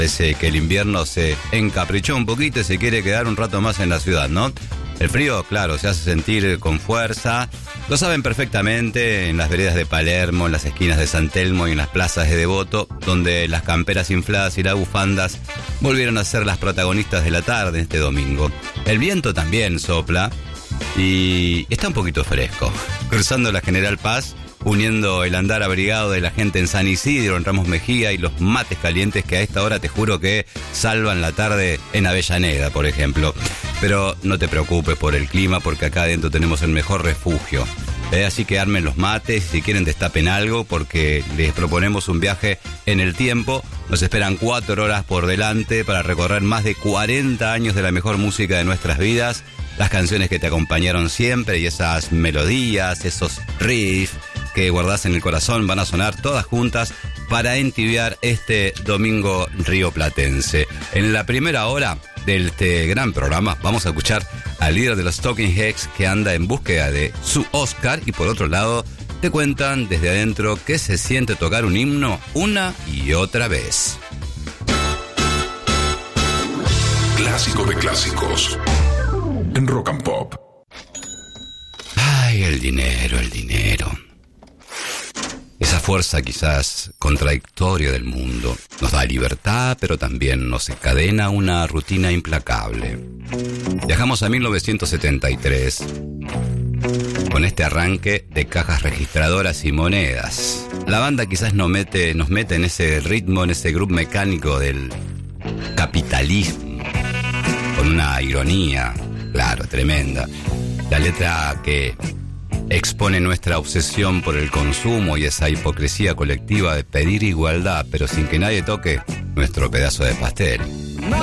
Parece que el invierno se encaprichó un poquito y se quiere quedar un rato más en la ciudad, ¿no? El frío, claro, se hace sentir con fuerza. Lo saben perfectamente en las veredas de Palermo, en las esquinas de San Telmo y en las plazas de Devoto, donde las camperas infladas y las bufandas volvieron a ser las protagonistas de la tarde este domingo. El viento también sopla y está un poquito fresco. Cruzando la General Paz, uniendo el andar abrigado de la gente en San Isidro, en Ramos Mejía y los mates calientes que a esta hora te juro que salvan la tarde en Avellaneda, por ejemplo. Pero no te preocupes por el clima porque acá adentro tenemos el mejor refugio. Así que armen los mates, si quieren destapen algo porque les proponemos un viaje en el tiempo. Nos esperan 4 horas por delante para recorrer más de 40 años de la mejor música de nuestras vidas. Las canciones que te acompañaron siempre y esas melodías, esos riffs que guardás en el corazón van a sonar todas juntas para entibiar este domingo rioplatense. En la primera hora de este gran programa vamos a escuchar al líder de los Talking Heads que anda en búsqueda de su Oscar y por otro lado te cuentan desde adentro qué se siente tocar un himno una y otra vez. Clásico de clásicos en Rock and Pop. Ay, el dinero. Esa fuerza quizás contradictoria del mundo nos da libertad, pero también nos encadena una rutina implacable. Viajamos a 1973 con este arranque de cajas registradoras y monedas. La banda quizás nos mete en ese ritmo, en ese groove mecánico del capitalismo, con una ironía, claro, tremenda. La letra que expone nuestra obsesión por el consumo y esa hipocresía colectiva de pedir igualdad, pero sin que nadie toque nuestro pedazo de pastel.